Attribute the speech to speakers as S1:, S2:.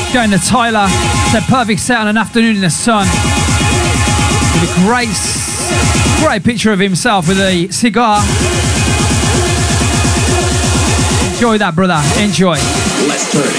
S1: Going to Tyler. It's a perfect set on an afternoon in the sun. With a great picture of himself with a cigar. Enjoy that, brother. Enjoy.
S2: Let's turn it.